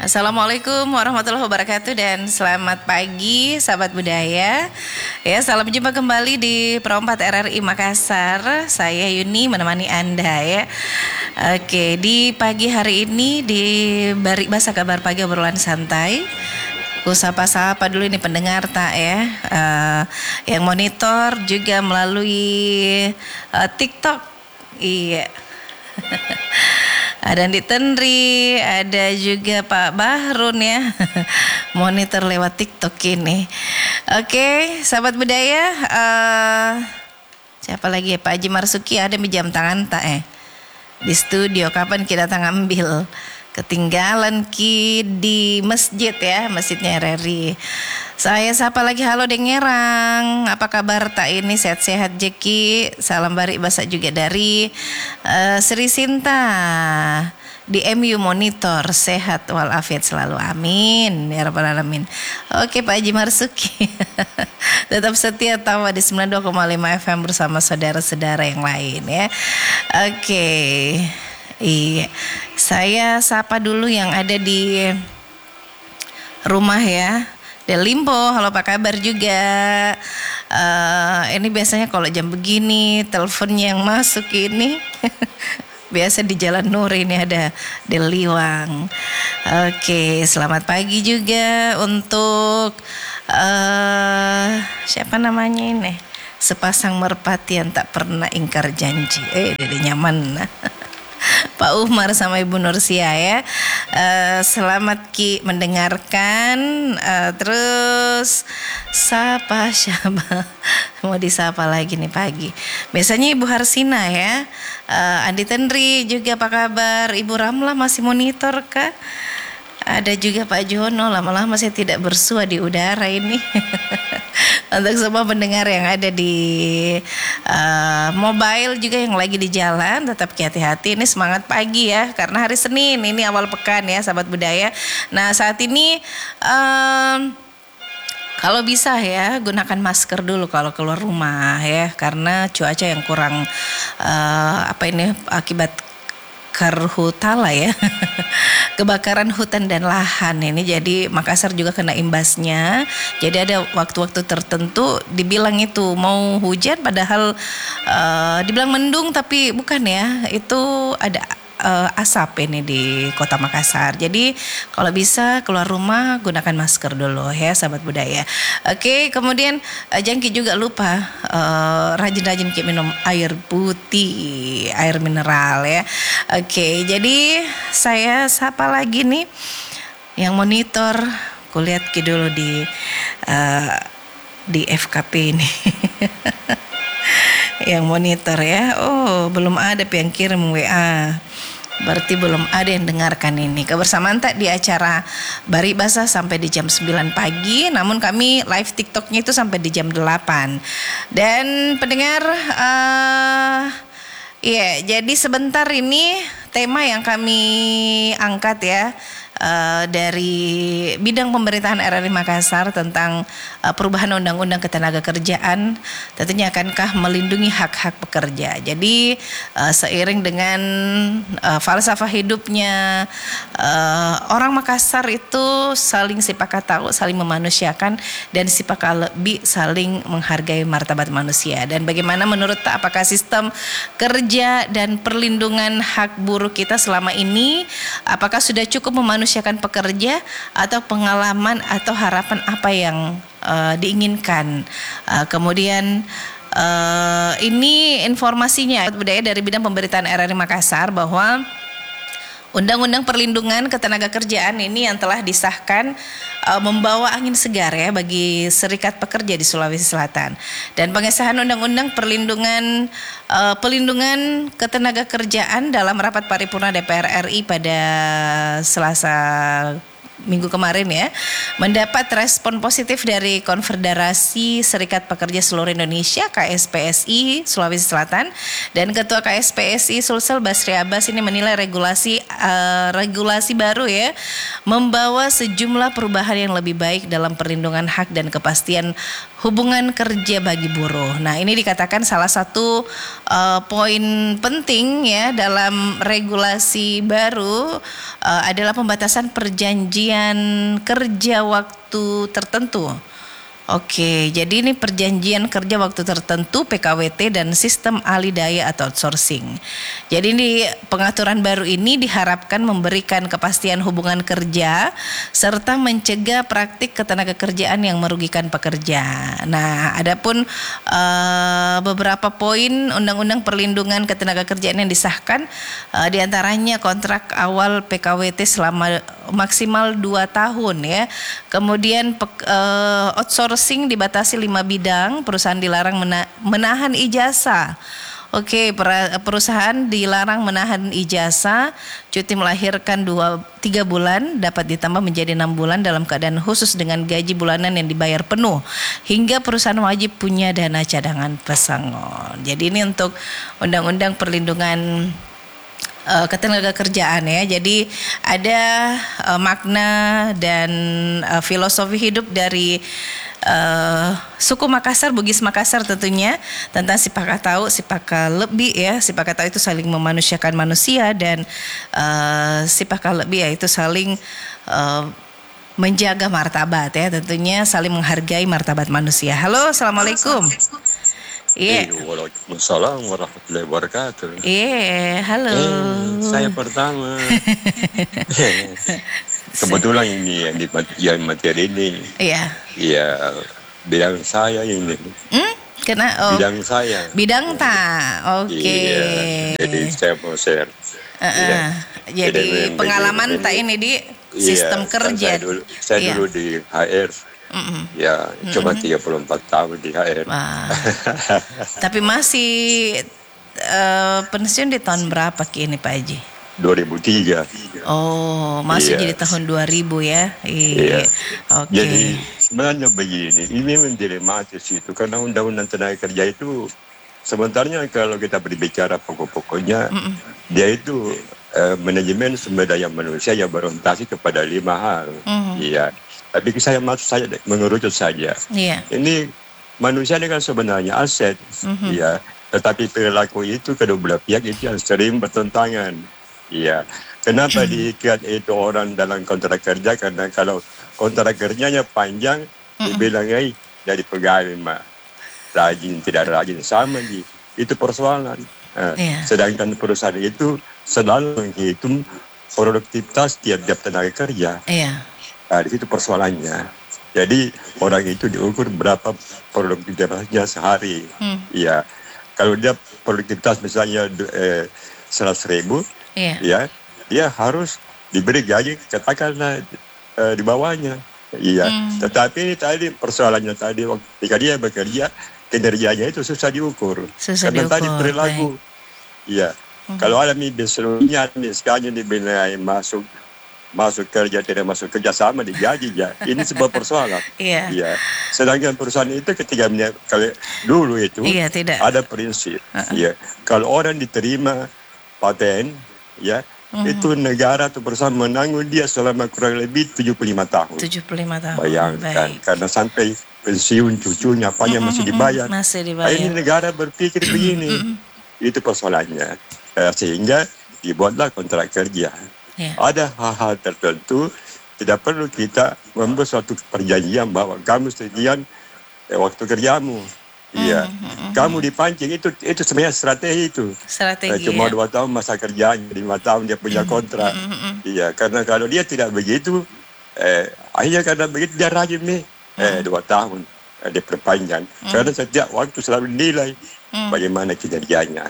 Assalamualaikum warahmatullahi wabarakatuh dan selamat pagi sahabat budaya. Ya, salam jumpa kembali di Pro 4 RRI Makassar. Saya Yuni menemani Anda ya. Oke, di pagi hari ini di Barik Basa Kabar Pagi obrolan santai. Ku sapa-sapa dulu ini pendengar tak ya, yang monitor juga melalui TikTok. Iya. Ada Andi Tenri, ada juga Pak Bahrun ya, monitor lewat TikTok ini. Oke, sahabat budaya, siapa lagi ya, Pak Haji Marsuki ada di jam tangan tak di studio, kapan kita datang ambil? Ketinggalan ki di masjid ya, masjidnya RRI. Saya sapa lagi, halo Dengerang, apa kabar tak ini, sehat-sehat Jeki. Salam Barik Basa juga dari Sri Sinta di MU Monitor, sehat walafiat selalu, amin ya rabbal alamin. Oke Pak Haji Marsuki tetap setia tawa di 92,5 FM bersama saudara-saudara yang lain ya. Oke. Iya, saya sapa dulu yang ada di rumah ya. Delimpo, halo apa kabar juga. Ini biasanya kalau jam begini teleponnya yang masuk ini biasa di Jalan Nur ini ada Deliwang. Oke, selamat pagi juga untuk siapa namanya ini? Sepasang merpati yang tak pernah ingkar janji. Dede nyaman. Pak Umar sama Ibu Nursia ya. Selamat Ki mendengarkan. Terus siapa mau disapa lagi nih pagi. Biasanya Ibu Harsina ya. Andi Tenri juga apa kabar? Ibu Ramlah masih monitor kah? Ada juga Pak Jono, lama-lama saya tidak bersua di udara ini. Untuk semua pendengar yang ada di mobile juga yang lagi di jalan, tetap hati-hati. Ini semangat pagi ya, karena hari Senin ini awal pekan ya sahabat budaya. Nah saat ini kalau bisa ya gunakan masker dulu kalau keluar rumah ya, karena cuaca yang kurang akibat karhutala ya. Kebakaran hutan dan lahan ini, jadi Makassar juga kena imbasnya. Jadi ada waktu-waktu tertentu dibilang itu mau hujan, padahal dibilang mendung tapi bukan ya, itu ada asap ini di kota Makassar. Jadi kalau bisa keluar rumah gunakan masker dulu ya sahabat budaya. Oke, kemudian Jangki juga lupa rajin-rajin minum air putih, air mineral ya. Oke, jadi saya sapa lagi nih yang monitor. Kulihat ki dulu di FKP ini. Yang monitor ya. Oh, belum ada yang kirim WA. Berarti belum ada yang dengarkan ini. Kebersamaan tak di acara Barik Basa sampai di jam 9 pagi. Namun kami live TikToknya itu sampai di jam 8. Dan pendengar, jadi sebentar ini tema yang kami angkat ya. Dari bidang pemerintahan RRI Makassar tentang perubahan undang-undang ketenagakerjaan, tentunya akankah melindungi hak-hak pekerja. Jadi seiring dengan falsafah hidupnya orang Makassar itu saling sipakat tahu, saling memanusiakan, dan sipakat lebih saling menghargai martabat manusia. Dan bagaimana menurut tak, apakah sistem kerja dan perlindungan hak buruh kita selama ini apakah sudah cukup memanusiakan pekerja, atau pengalaman atau harapan apa yang diinginkan. Kemudian ini informasinya budaya dari bidang pemberitaan RRI Makassar bahwa Undang-Undang Perlindungan Ketenagakerjaan ini yang telah disahkan membawa angin segar ya bagi serikat pekerja di Sulawesi Selatan. Dan pengesahan Undang-Undang Pelindungan Ketenagakerjaan dalam rapat paripurna DPR RI pada Selasa minggu kemarin ya, mendapat respon positif dari Konfederasi Serikat Pekerja Seluruh Indonesia KSPSI Sulawesi Selatan, dan Ketua KSPSI Sulsel Basri Abbas ini menilai regulasi baru ya membawa sejumlah perubahan yang lebih baik dalam perlindungan hak dan kepastian hubungan kerja bagi buruh. Nah, ini dikatakan salah satu poin penting ya dalam regulasi baru adalah pembatasan perjanjian kerja waktu tertentu. Oke, jadi ini perjanjian kerja waktu tertentu PKWT dan sistem alih daya atau outsourcing. Jadi di pengaturan baru ini diharapkan memberikan kepastian hubungan kerja serta mencegah praktik ketenagakerjaan yang merugikan pekerja. Nah, adapun beberapa poin Undang-Undang Perlindungan Ketenagakerjaan yang disahkan diantaranya kontrak awal PKWT selama maksimal 2 tahun ya. Kemudian outsourcing dibatasi 5 bidang, perusahaan dilarang menahan ijazah. Oke, perusahaan dilarang menahan ijazah, cuti melahirkan 3 bulan dapat ditambah menjadi 6 bulan dalam keadaan khusus dengan gaji bulanan yang dibayar penuh, hingga perusahaan wajib punya dana cadangan pesangon. Jadi ini untuk Undang-Undang Perlindungan Ketenagakerjaan ya. Jadi ada makna dan filosofi hidup dari suku Makassar, Bugis Makassar tentunya, tentang sipakatau, sipakalebi ya. Sipakatau itu saling memanusiakan manusia, dan sipakalebi yaitu saling menjaga martabat ya, tentunya saling menghargai martabat manusia. Halo, assalamualaikum. Iya. Waalaikumsalam warahmatullahi wabarakatuh. Iya, halo. Saya pertama. Kebetulan ini yang materi ini. Iya. Iya, bidang saya ini. Bidang saya. Bidang oke. Iya. Jadi saya mau share. Iya. Jadi pengalaman tak ini di sistem kerja. Saya dulu di HR. Ya, cuma 34 tahun di HR. Tapi masih pensiun di tahun berapa ini Pak Haji? 2003. Oh, masih jadi tahun 2000 ya? Iya. Oke. Jadi sebenarnya begini, ini memang dilematis itu, karena Undang-Undang Tenaga Kerja itu sebenarnya kalau kita berbicara pokok-pokoknya, dia itu manajemen sumber daya manusia yang berorientasi kepada 5 hal. Iya. Tapi saya mengerucut saja. Iya. Ini manusia ini kan sebenarnya aset, ya. Tetapi perilaku itu kedua belah pihak itu yang sering bertentangan. Iya. Kenapa diikat itu orang dalam kontrak kerja? Karena kalau kontrak kerjanya panjang, dibilang dari pegawai rajin tidak rajin sama itu persoalan. Sedangkan perusahaan itu selalu menghitung produktivitas tiap-tiap tenaga kerja. Iya. Nah, di situ persoalannya. Jadi orang itu diukur berapa produktivitasnya sehari. Iya. Kalau dia produktivitas misalnya 100.000, ya, dia harus diberi gaji katakanlah di bawahnya. Iya. Tetapi tadi persoalannya tadi ketika dia bekerja, kinerjanya itu susah diukur. Karena tadi perilaku. Iya. Kalau alami besarnya misalnya dibinai masuk kerja tidak masuk kerja sama digaji ya. Ini sebuah persoalan. Iya. Sedangkan perusahaan itu ketika kalau dulu itu tidak ada prinsip. Iya. Kalau orang diterima paten, ya, itu negara atau perusahaan menanggung dia selama kurang lebih 75 tahun. 75 tahun. Bayangkan, karena sampai pensiun cucunya apanya masih dibayar. Masih dibayar. Ini negara berpikir begini. Itu persoalannya. Sehingga dibuatlah kontrak kerja. Ada hal-hal tertentu tidak perlu kita membuat suatu perjanjian bahwa kamu sekian waktu kerjamu. Iya. Kamu dipancing itu sebenarnya strategi itu. Cuma 2 tahun masa kerjanya, 5 tahun dia punya kontrak. Iya, karena kalau dia tidak begitu, akhirnya karena begitu dia rajin nih. 2 tahun dia perpanjang. Karena setiap waktu selalu nilai bagaimana kinerjanya.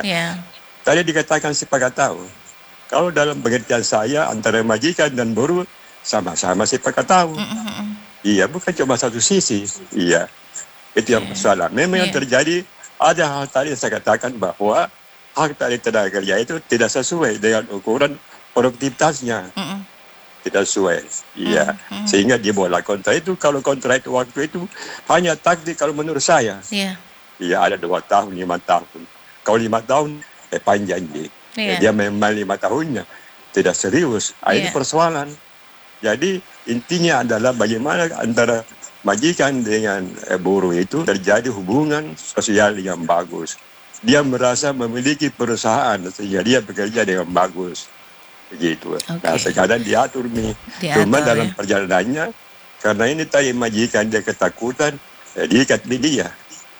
Tadi dikatakan sipakatau. Kalau dalam pengertian saya antara majikan dan buruh sama-sama sipakatau. Iya, bukan cuma satu sisi. Iya, itu yang persoalan. Memang yang terjadi ada hal tadi yang saya katakan bahwa hak dari tenaga kerja itu tidak sesuai dengan ukuran produktivitasnya. Tidak sesuai. Iya, sehingga dibuatlah kontrak itu. Kalau kontrak itu waktu itu hanya takdir kalau menurut saya. Iya, ada 2 tahun, 5 tahun. Kalau 5 tahun panjang dia. Dia memang 5 tahunnya tidak serius. Ini persoalan. Jadi intinya adalah bagaimana antara majikan dengan buruh itu terjadi hubungan sosial yang bagus. Dia merasa memiliki perusahaan sehingga dia bekerja dengan bagus. Begitu. Nah, sekarang diatur nih. Cuma dalam perjalanannya, karena ini tadi majikan dia ketakutan, diikat dia.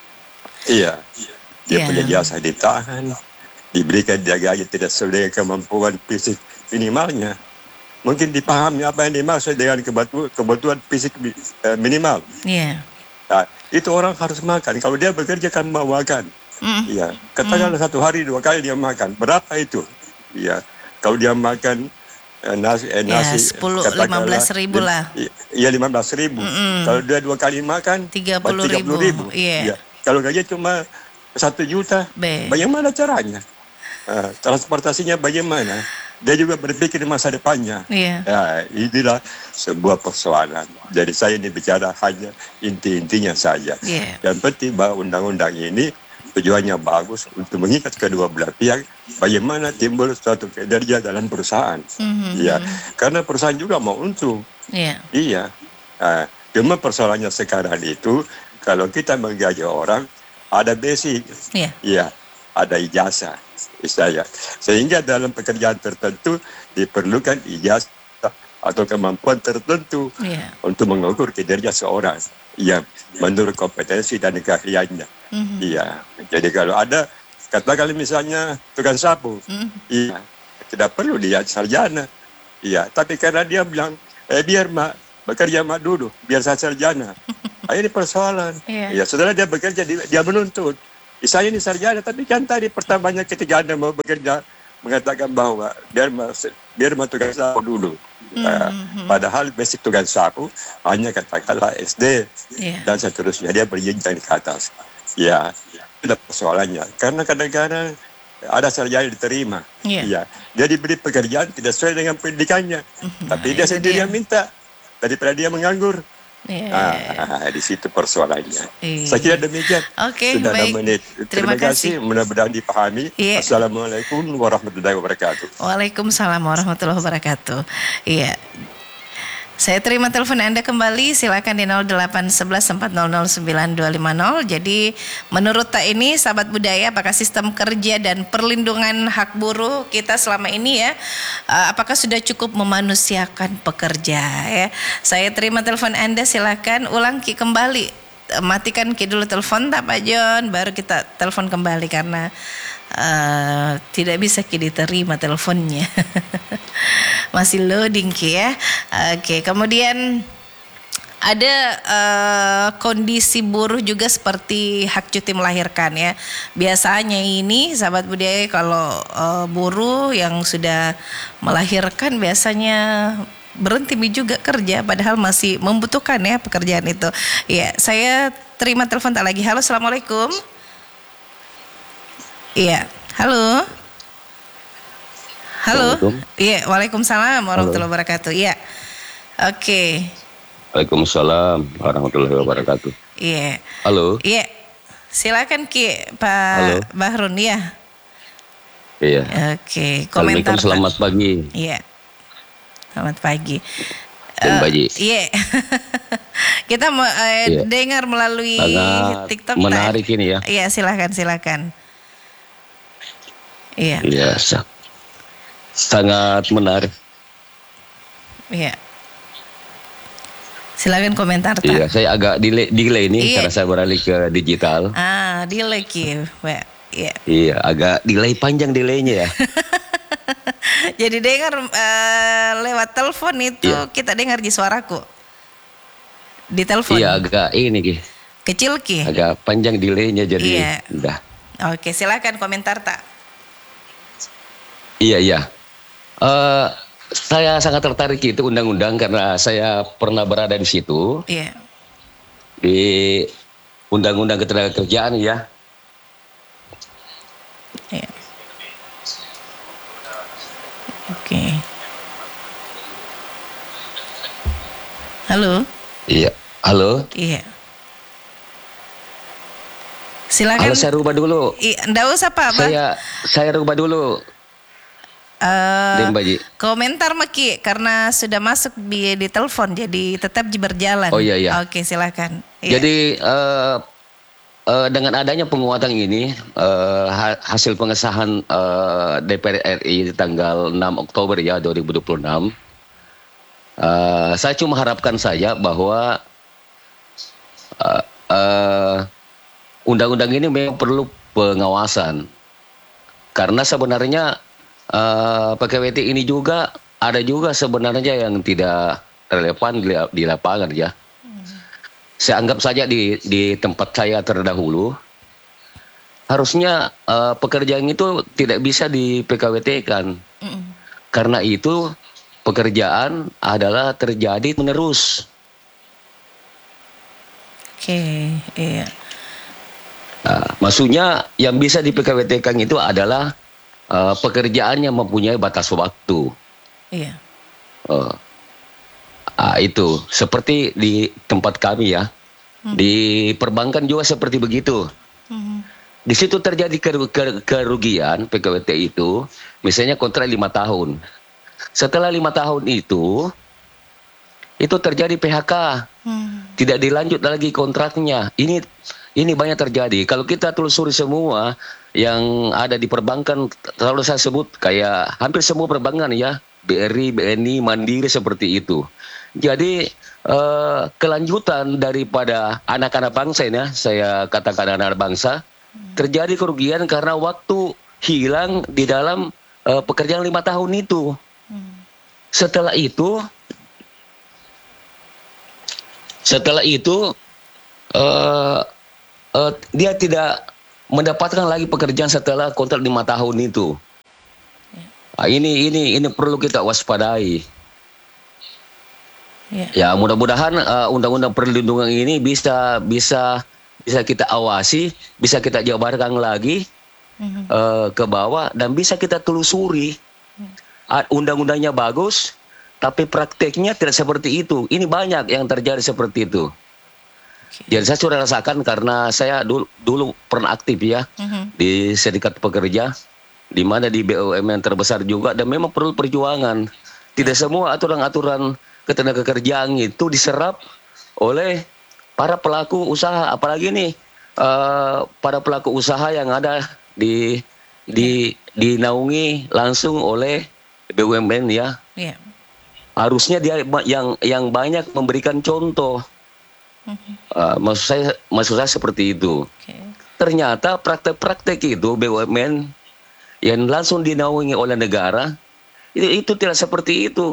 Iya. Dia punya jasa ditahan, diberikan dia gaji tidak sesuai kemampuan fisik minimalnya. Mungkin dipahami apa yang dimaksud dengan kebutuhan fisik minimal. Iya. Nah, itu orang harus makan. Kalau dia bekerja kan mau makan. Iya. Katakanlah 1 hari 2 kali dia makan. Berapa itu? Iya. Kalau dia makan nasi 10-15 ribu lah. Iya 15 ribu. Kalau dia 2 kali makan 30 ribu. Iya. Kalau gaji cuma 1 juta, bagaimana caranya? Transportasinya bagaimana? Dia juga berpikir masa depannya. Ya, inilah sebuah persoalan. Jadi saya ini bicara hanya inti-intinya saja. Yang penting bahwa undang-undang ini tujuannya bagus untuk mengikat kedua belah pihak. Bagaimana timbul suatu kinerja dalam perusahaan. Ya, karena perusahaan juga mau untung. Iya. Cuma persoalannya sekarang itu kalau kita menggaji orang ada basic. Iya. Ada ijazah. Sehingga dalam pekerjaan tertentu diperlukan ijazah atau kemampuan tertentu untuk mengukur kinerja seorang yang menurut kompetensi dan keahliannya. Iya. Jadi kalau ada katakan misalnya tukang sapu, iya, tidak perlu dia sarjana. Iya, tapi karena dia bilang biar mak bekerja mak dulu, biar saya sarjana. Ini persoalan. Iya, setelah dia bekerja dia menuntut. Saya ini sarjana, tapi kan tadi pertamanya ketika Anda mau bekerja mengatakan bahwa biar tukang sapu dulu. Padahal basic tukang sapu hanya katakanlah SD dan seterusnya dia berjenjang ke atas. Ya, itu persoalannya. Karena kadang-kadang ada sarjana diterima. Ya, dia diberi pekerjaan tidak sesuai dengan pendidikannya, tapi dia sendiri yang minta daripada dia menganggur. Di situ persoalannya. Saya kira demikian. Sudah 6 menit. Terima kasih. Mudah-mudahan dipahami. Assalamualaikum warahmatullahi wabarakatuh. Waalaikumsalam warahmatullahi wabarakatuh. Iya. Saya terima telepon Anda kembali. Silakan di 0811400950. Jadi menurut Tak ini sahabat budaya, apakah sistem kerja dan perlindungan hak buruh kita selama ini ya, apakah sudah cukup memanusiakan pekerja ya? Saya terima telepon Anda, silakan ulang kembali. Matikan dulu telepon Tak Pak John, baru kita telepon kembali karena tidak bisa diterima teleponnya. Masih loading ya. Oke, kemudian ada kondisi buruh juga seperti hak cuti melahirkan ya. Biasanya ini sahabat budaya kalau buruh yang sudah melahirkan biasanya berhenti juga kerja padahal masih membutuhkan ya pekerjaan itu. Ya, saya terima telepon tak lagi. Halo, assalamualaikum. Iya, halo. Halo. Iya, waalaikumsalam warahmatullahi wabarakatuh. Iya. Oke. Waalaikumsalam warahmatullahi wabarakatuh. Iya. Halo. Iya. Silakan Pak Bahrun ya. Iya. Oke, komentar. Selamat pagi. Iya. Selamat pagi. Iya. Kita mau dengar melalui TikTok. Menarik ini ya. Iya, silakan. Iya. Iya, sangat menarik. Iya. Silakan komentar. Iya, saya agak delay ini karena saya beralih ke digital. Delay Iya. Iya, agak delay, panjang delaynya ya. Jadi dengar lewat telepon itu kita dengar di suaraku. Di telepon. Iya, agak ini kecil agak panjang delaynya jadi. Udah. Oke, silakan komentar Tak. Iya. Saya sangat tertarik itu undang-undang karena saya pernah berada di situ. Iya. Di undang-undang ketenagakerjaan ya. Iya. Oke. Halo. Iya. Halo. Iya. Silakan. Halo, saya rubah dulu. Nggak usah Pak. Saya rubah dulu. komentar Maki karena sudah masuk di telepon jadi tetap berjalan. Oh iya. Oke, silakan. Jadi dengan adanya penguatan ini hasil pengesahan DPR RI tanggal 6 Oktober ya 2026, saya cuma harapkan saja bahwa undang-undang ini memang perlu pengawasan karena sebenarnya PKWT ini juga ada juga sebenarnya yang tidak relevan di lapangan ya. Saya anggap saja di tempat saya terdahulu harusnya pekerjaan itu tidak bisa di PKWT-kan. Karena itu pekerjaan adalah terjadi menerus. Oke, iya. Maksudnya yang bisa di PKWT-kan itu adalah pekerjaan yang mempunyai batas waktu. Iya. Itu seperti di tempat kami ya. Di perbankan juga seperti begitu. Di situ terjadi kerugian PKWT itu, misalnya kontrak 5 tahun. Setelah 5 tahun itu terjadi PHK. Tidak dilanjut lagi kontraknya. Ini banyak terjadi. Kalau kita telusuri semua yang ada di perbankan, selalu saya sebut kayak hampir semua perbankan ya, BRI, BNI, Mandiri seperti itu. Jadi kelanjutan daripada anak-anak bangsa ini, saya katakan anak bangsa, terjadi kerugian karena waktu hilang di dalam pekerjaan 5 tahun itu. Setelah itu dia tidak mendapatkan lagi pekerjaan setelah kontrak 5 tahun itu. Ini perlu kita waspadai. Ya, mudah-mudahan undang-undang perlindungan ini bisa kita awasi, bisa kita jabarkan lagi ke bawah dan bisa kita telusuri. Undang-undangnya bagus, tapi prakteknya tidak seperti itu. Ini banyak yang terjadi seperti itu. Jadi saya sudah rasakan karena saya dulu pernah aktif ya di serikat pekerja, di mana di BUMN terbesar juga, dan memang perlu perjuangan. Tidak semua aturan-aturan ketenagakerjaan itu diserap oleh para pelaku usaha, apalagi nih para pelaku usaha yang ada dinaungi langsung oleh BUMN ya. Harusnya dia yang banyak memberikan contoh. Maksud saya seperti itu. Ternyata praktek-praktek itu BUMN yang langsung dinaungi oleh negara itu tidak seperti itu.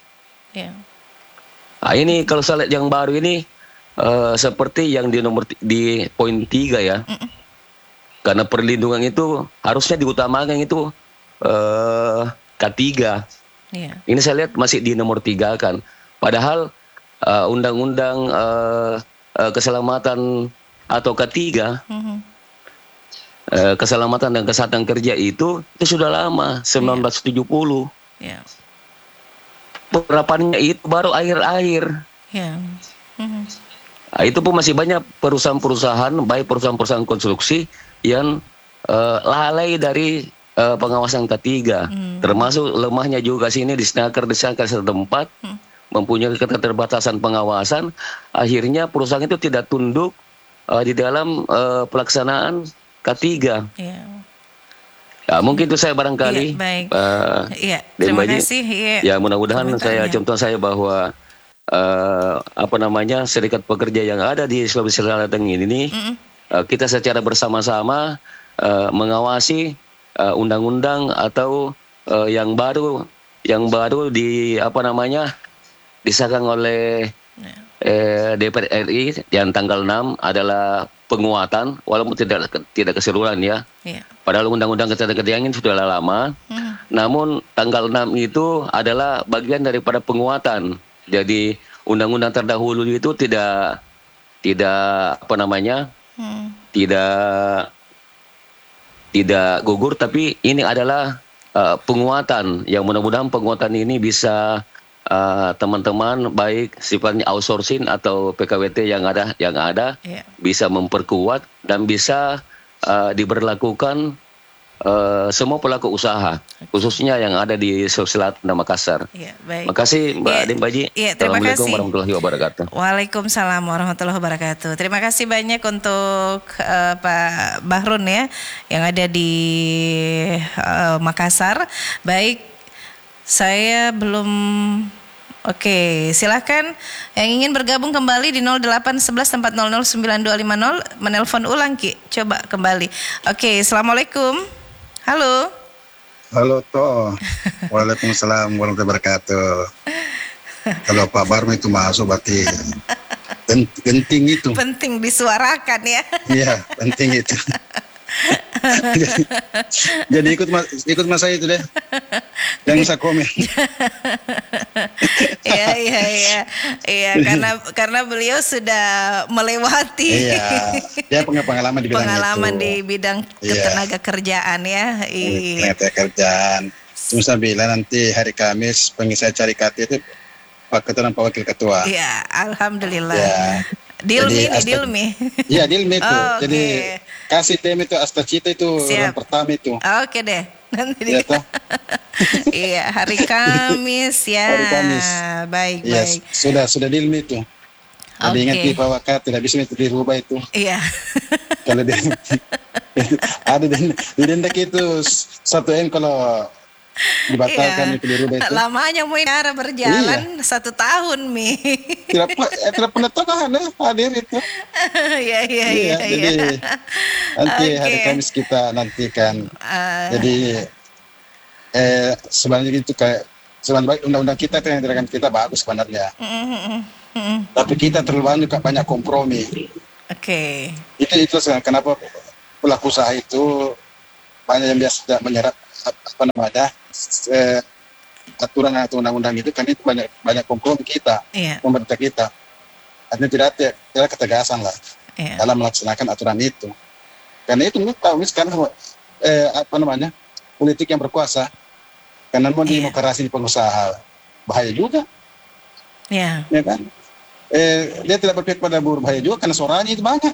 Ini kalau saya lihat yang baru ini seperti yang di poin 3 ya. Karena perlindungan itu harusnya diutamakan itu K3. Ini saya lihat masih di nomor 3 kan. Padahal undang-undang keselamatan atau K3 keselamatan dan kesehatan kerja itu sudah lama 1970. Penerapannya itu baru akhir-akhir. Itu pun masih banyak perusahaan-perusahaan, baik perusahaan-perusahaan konstruksi yang lalai dari pengawasan K3. Termasuk lemahnya juga sini di Snaker setempat mempunyai keterbatasan pengawasan. Akhirnya perusahaan itu tidak tunduk di dalam pelaksanaan K3. Ya, mungkin itu saya barangkali. Baik. Terima kasih. Ya, mudah-mudahan contoh saya bahwa serikat pekerja yang ada di Sulawesi Selatan ini kita secara bersama-sama mengawasi undang-undang atau yang baru disahkan oleh DPR RI yang tanggal 6 adalah penguatan, walaupun tidak keseluruhan ya. Padahal undang-undang ketenagakerjaan ini sudah lama. Namun tanggal 6 itu adalah bagian daripada penguatan. Jadi undang-undang terdahulu itu tidak gugur, tapi ini adalah penguatan yang mudah-mudahan penguatan ini bisa teman-teman baik sifatnya outsourcing atau PKWT yang ada bisa memperkuat dan bisa diberlakukan semua pelaku usaha, khususnya yang ada di Sulawesi Selatan dan Makassar. Ya, baik. Makasih Mbak Adim Baji. Ya, terima Assalamualaikum kasih. warahmatullahi wabarakatuh. Waalaikumsalam warahmatullahi wabarakatuh. Terima kasih banyak untuk Pak Bahrun ya yang ada di Makassar. Baik, saya belum. Oke, silahkan yang ingin bergabung kembali di 0811 400 9250 menelpon ulang Ki. Coba kembali. Oke, assalamualaikum. Halo. Halo Toh. Waalaikumsalam warahmatullahi wabarakatuh. Kalau Pak Barma itu masuk berarti penting itu. Penting disuarakan ya. Iya, penting itu. Jadi ikut mas saya itu deh. Jangan usah komen. Iya, karena beliau sudah melewati. Iya, dia pengalaman di bidang pengalaman itu. di bidang ketenaga kerjaan ya. Tenaga kerjaan. Cuma saya bilang nanti hari Kamis pengisian cari KT itu Pak Ketua dan Pak Wakil Ketua. Iya, alhamdulillah. Ya. Dilmi. Iya, Dilmi itu. Oh, jadi kasih tema itu Astacita itu orang pertama itu. Oke deh. Nanti ya, toh? Iya, hari Kamis ya. Hari Kamis. Baik. Sudah Dilmi itu. Jadi ingat Pak Wakil tidak bisa itu dirubah itu. Iya. Kalau ada di denda itu 1 M kalau dibatalkan itu dirubah itu. Lamanya mau cara berjalan 1 tahun Mi. Tidak pernah tahu hadir itu. Iya. Jadi nanti hari Kamis kita nantikan. Jadi sebenarnya itu kayak sebenarnya undang-undang kita yang dirakan kita bagus sebenarnya. Tapi kita terlalu banyak kompromi. Oke. Itu kenapa pelaku usaha itu banyak yang biasa menyerap aturan atau undang-undang itu, kan itu banyak kompromi kita, pemerintah kita. Artinya tidak ada ketegasan lah dalam melaksanakan aturan itu. Karena itu menurut tahu sekarang politik yang berkuasa. Karena mau demokrasi di pengusaha bahaya juga. Ya kan? Dia tidak berpihak pada buruh, bahaya juga karena suaranya itu banyak.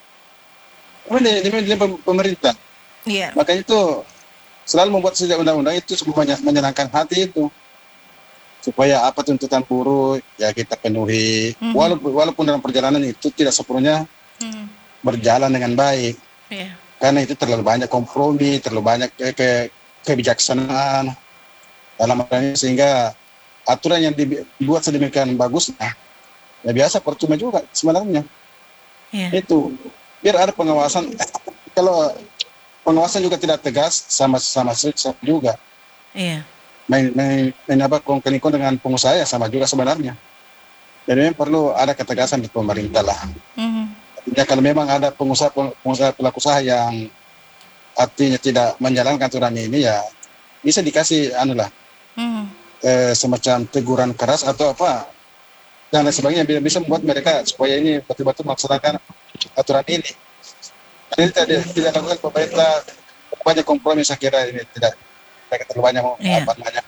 Ini pemerintah. Makanya itu selalu membuat sejak undang-undang itu menyenangkan hati itu, supaya apa tuntutan buruh ya kita penuhi, walaupun dalam perjalanan itu tidak sepenuhnya berjalan dengan baik, karena itu terlalu banyak kompromi, terlalu banyak kebijaksanaan dalam hal ini, sehingga aturan yang dibuat sedemikian bagusnya ya biasa percuma juga sebenarnya. Itu biar ada pengawasan. Kalau pengawasan juga tidak tegas, sama juga. Main kongkong dengan pengusaha ya sama juga sebenarnya. Jadi memang perlu ada ketegasan di pemerintah lah. Ya, kalau memang ada pengusaha pelaku usaha yang artinya tidak menjalankan aturan ini, ya bisa dikasih semacam teguran keras atau apa dan lain sebagainya, bisa membuat mereka supaya ini betul-betul melaksanakan aturan ini. Ini tidak lakukan pemerintah banyak kompromi, saya kira ini tidak terlalu banyak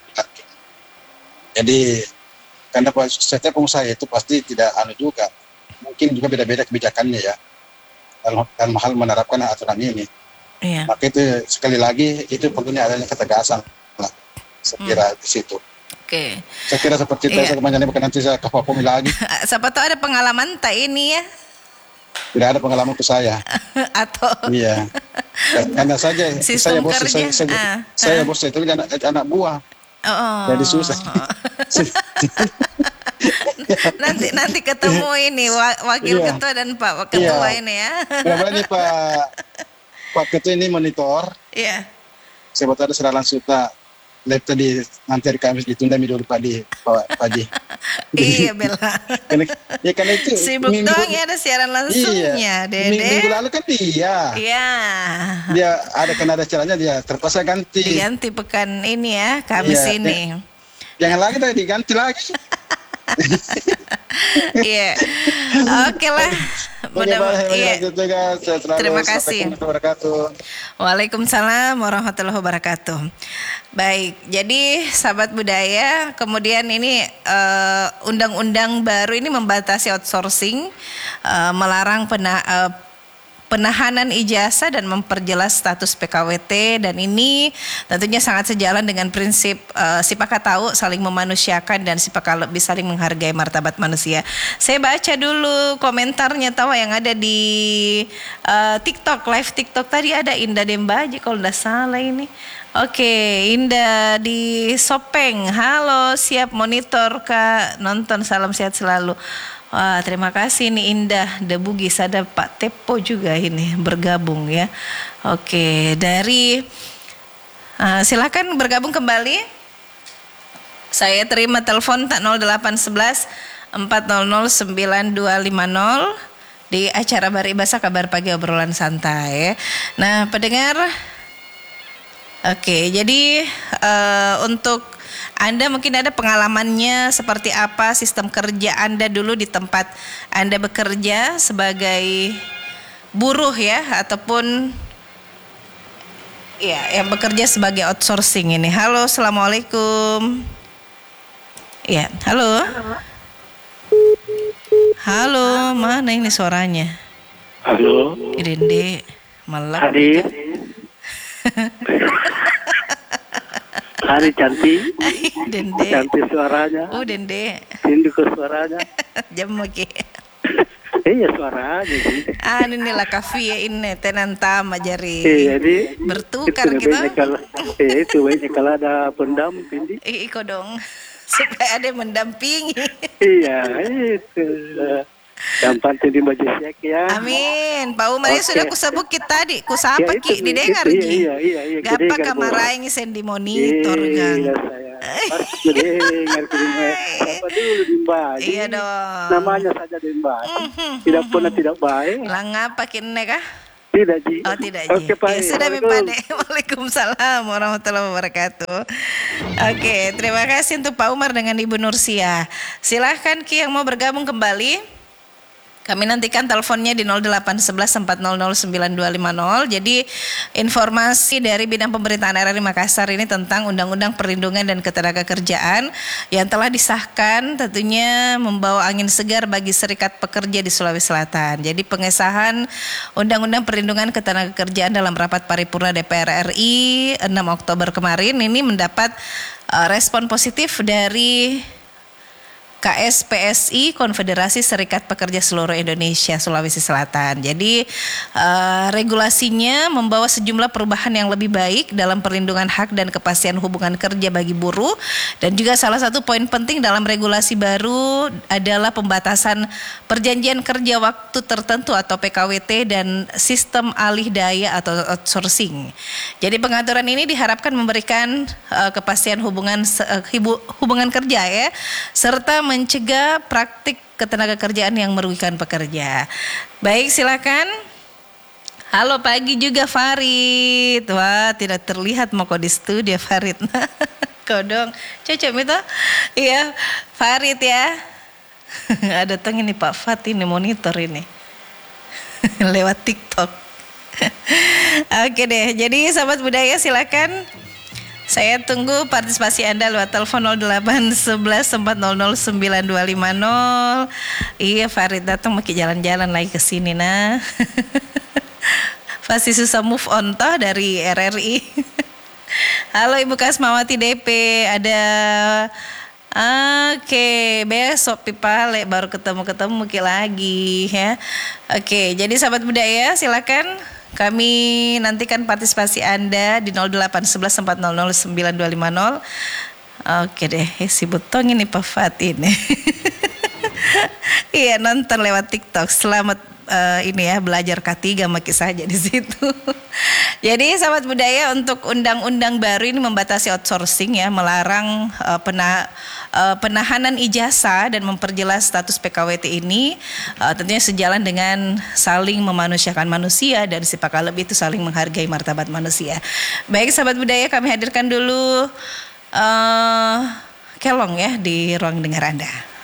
Jadi karena setiap pengusaha itu pasti tidak juga, mungkin juga beda-beda kebijakannya ya dalam hal menerapkan aturan ini. Maka itu sekali lagi itu perlunya adanya ketegasan lah, saya kira di situ. Saya kira seperti itu. Saya bukan nanti saya kepomi lagi. Siapa tahu ada pengalaman tak ini ya? Tidak ada pengalaman ke saya. Atau? Iya. Karena saya bos itu anak buah. Jadi susah. nanti ketemu ini wakil ketua dan Pak Ketua ini ya. Berapa ini Pak Ketua ini monitor. Saya buat ada seralan suta. Live tadi nanti hari Kamis ditunda dulu Pak Haji. Iya Bella. Karena itu sibuk dong ya, ada siaran langsungnya. Dede. Minggu lalu kan dia. Dia ada acaranya, dia terpaksa ganti. Diganti pekan ini ya, Kamis ini. Jangan lagi diganti lagi. Oke lah. Terima kasih. Waalaikumsalam warahmatullahi wabarakatuh. Baik, jadi sahabat budaya, kemudian ini undang-undang baru ini membatasi outsourcing, melarang penahanan ijazah dan memperjelas status PKWT, dan ini tentunya sangat sejalan dengan prinsip sipakat tahu, saling memanusiakan, dan sipakat lebih saling menghargai martabat manusia. Saya baca dulu komentarnya tahu yang ada di TikTok, live TikTok tadi ada Indah Dembaji kalau tidak salah ini. Oke, Indah di Sopeng. Halo, siap monitor Kak, nonton, salam sehat selalu. Wah, terima kasih nih Indah The Bugis, ada Pak Tepo juga ini bergabung ya. Oke, dari silakan bergabung kembali. Saya terima telepon tak 0811 400 9250 di acara Baribasa Kabar Pagi Obrolan Santai. Nah, pendengar, oke, jadi untuk Anda mungkin ada pengalamannya seperti apa sistem kerja Anda dulu di tempat Anda bekerja sebagai buruh ya, ataupun ya yang bekerja sebagai outsourcing ini. Halo, assalamualaikum. Ya, halo. Halo, mana ini suaranya? Halo. Dende, malam. Hadir. Hari cantik. Dende. Cantik suaranya. Oh, Dende. Rindu ke suaranya. Jam lagi. Iya suaranya sih. Inilah kafe ya ini tenan tama jari. Jadi bertukar kita. Itu banyak kalau ada pendamping. Iko dong. Supaya ada yang mendampingi. Iya, itu. Yang penting di Majisiak ya. Amin. Pak Umar sudah kusebut kita tadi. Kusapa ki didengar ki. Iya. Gapa kamaraing sen di monitor kan. Iya saya. Pasti dengar apa dulu Dimba. Iya dong. Namanya saja Dimba. Tidak pernah tidak baik. Langapa kene kah? Tidak Ji. Oh tidak Ji. Oke Pak. Ya, sudah Mipade. Waalaikumsalam warahmatullahi wabarakatuh. Oke, terima kasih untuk Pak Umar dengan Ibu Nursia. Silahkan Ki yang mau bergabung kembali. Kami nantikan teleponnya di 0811 400 9250. Jadi informasi dari bidang pemerintahan RRI Makassar ini tentang Undang-Undang Perlindungan dan Ketenagakerjaan yang telah disahkan tentunya membawa angin segar bagi serikat pekerja di Sulawesi Selatan. Jadi pengesahan Undang-Undang Perlindungan Ketenagakerjaan dalam rapat paripurna DPR RI 6 Oktober kemarin ini mendapat respon positif dari KSPSI, Konfederasi Serikat Pekerja Seluruh Indonesia Sulawesi Selatan. Jadi regulasinya membawa sejumlah perubahan yang lebih baik dalam perlindungan hak dan kepastian hubungan kerja bagi buruh, dan juga salah satu poin penting dalam regulasi baru adalah pembatasan perjanjian kerja waktu tertentu atau PKWT dan sistem alih daya atau outsourcing. Jadi pengaturan ini diharapkan memberikan kepastian hubungan kerja ya, serta mencegah praktik ketenagakerjaan yang merugikan pekerja. Baik, silakan. Halo pagi juga Farid. Wah, tidak terlihat mau di studio Farid. Kodong. Cocok itu? Iya, Farid ya. Ada tong ini Pak Fat ini monitor ini. Lewat TikTok. Oke deh. Jadi sahabat budaya silakan. Saya tunggu partisipasi Anda lewat telepon 0811 400 9250. Iya, Farid datang mau jalan-jalan lagi ke sini nah. Pasti susah move on toh dari RRI. Halo Ibu Kasmawati DP, ada Oke, besok Pipale baru ketemu lagi ya. Oke, jadi sahabat budaya silakan. Kami nantikan partisipasi Anda di 0811 400 9250. Oke deh, si Butong ini Pak Fat ini. Iya, nonton lewat TikTok. Selamat ini ya, belajar K3 maki saja di situ. Jadi sahabat budaya, untuk undang-undang baru ini membatasi outsourcing ya, melarang penahanan ijazah dan memperjelas status PKWT ini tentunya sejalan dengan saling memanusiakan manusia, dan sipakat lebih itu saling menghargai martabat manusia. Baik sahabat budaya, kami hadirkan dulu Kelong ya di ruang dengar Anda.